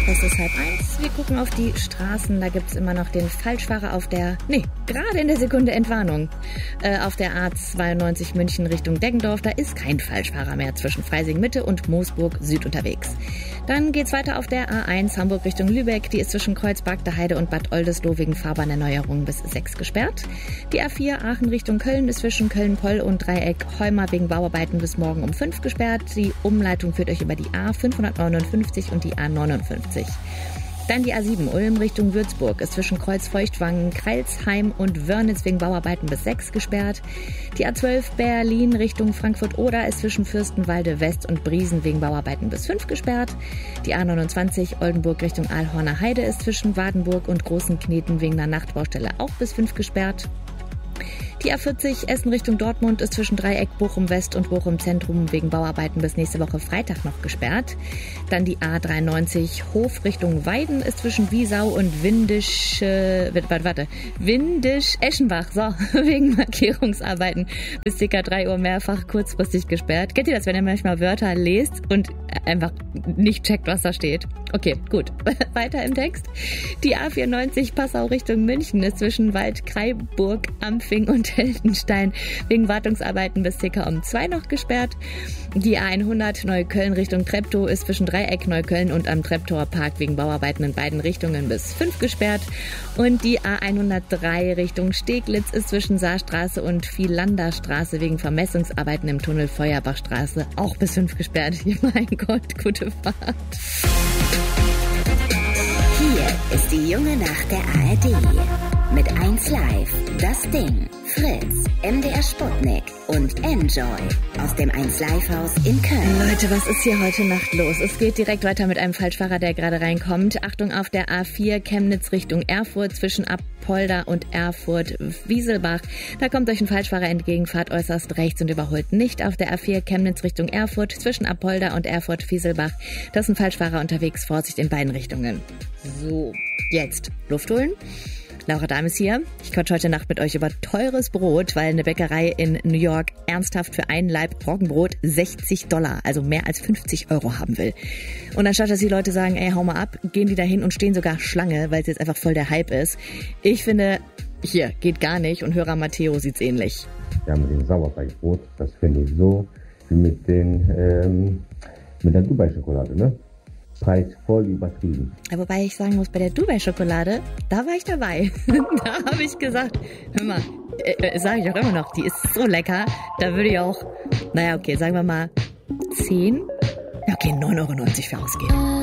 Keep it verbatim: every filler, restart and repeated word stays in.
Es ist halb eins. Wir gucken auf die Straßen. Da gibt's immer noch den Falschfahrer auf der, nee, gerade in der Sekunde Entwarnung. Äh, auf der A zweiundneunzig München Richtung Deggendorf. Da ist kein Falschfahrer mehr zwischen Freising Mitte und Moosburg Süd unterwegs. Dann geht's weiter auf der A eins Hamburg Richtung Lübeck. Die ist zwischen Kreuzberg, der Heide und Bad Oldesloe wegen Fahrbahnerneuerung bis sechs gesperrt. Die A vier Aachen Richtung Köln ist zwischen Köln-Poll und Dreieck Heuma wegen Bauarbeiten bis morgen um fünf gesperrt. Die Umleitung führt euch über die A fünfhundertneunundfünfzig und die A neunundfünfzig. Dann die A sieben Ulm Richtung Würzburg ist zwischen Kreuz-Feuchtwangen, Kreilsheim und Wörnitz wegen Bauarbeiten bis sechs gesperrt. Die A zwölf Berlin Richtung Frankfurt-Oder ist zwischen Fürstenwalde West und Briesen wegen Bauarbeiten bis fünf gesperrt. Die A neunundzwanzig Oldenburg Richtung Aalhorner Heide ist zwischen Wadenburg und Großen Kneten wegen einer Nachtbaustelle auch bis fünf gesperrt. Die A vierzig Essen Richtung Dortmund ist zwischen Dreieck Bochum West und Bochum Zentrum wegen Bauarbeiten bis nächste Woche Freitag noch gesperrt. Dann die A dreiundneunzig Hof Richtung Weiden ist zwischen Wiesau und Windisch, äh, warte, warte, Windisch-Eschenbach, so, wegen Markierungsarbeiten bis ca. drei Uhr mehrfach kurzfristig gesperrt. Kennt ihr das, wenn ihr manchmal Wörter lest und einfach nicht checkt, was da steht? Okay, gut. Weiter im Text. Die A vierundneunzig Passau Richtung München ist zwischen Waldkraiburg, Ampfing und Heldenstein wegen Wartungsarbeiten bis ca. um zwei noch gesperrt. Die A hundert Neukölln Richtung Treptow ist zwischen Dreieck Neukölln und am Treptower Park wegen Bauarbeiten in beiden Richtungen bis fünf gesperrt. Und die A hundertdrei Richtung Steglitz ist zwischen Saarstraße und Vielanderstraße wegen Vermessungsarbeiten im Tunnel Feuerbachstraße auch bis fünf gesperrt. Mein Gott, gute Fahrt. Hier ist die junge Nacht der A R D. Mit eins Live, Das Ding, Fritz, M D R Sputnik und Enjoy aus dem eins Live Haus in Köln. Leute, was ist hier heute Nacht los? Es geht direkt weiter mit einem Falschfahrer, der gerade reinkommt. Achtung auf der A vier Chemnitz Richtung Erfurt zwischen Apolda und Erfurt-Wieselbach. Da kommt euch ein Falschfahrer entgegen, fahrt äußerst rechts und überholt nicht. Auf der A vier Chemnitz Richtung Erfurt zwischen Apolda und Erfurt-Wieselbach. Da ist ein Falschfahrer unterwegs, Vorsicht in beiden Richtungen. So, jetzt Luft holen. Laura Dahm ist hier. Ich quatsche heute Nacht mit euch über teures Brot, weil eine Bäckerei in New York ernsthaft für einen Laib Roggenbrot sechzig Dollar, also mehr als fünfzig Euro haben will. Und anstatt, dass die Leute sagen, ey, hau mal ab, gehen die da hin und stehen sogar Schlange, weil es jetzt einfach voll der Hype ist. Ich finde, hier, geht gar nicht und Hörer Matteo sieht's ähnlich. Ja, mit dem Sauerteigbrot, das finde ich so wie mit den, ähm, mit der Dubai-Schokolade, ne? Preis voll übertrieben. Ja, wobei ich sagen muss, bei der Dubai-Schokolade, da war ich dabei. Da habe ich gesagt, hör mal, äh, äh, sage ich auch immer noch, die ist so lecker, da würde ich auch, naja, okay, sagen wir mal zehn, okay, neun Euro neunzig für ausgeben.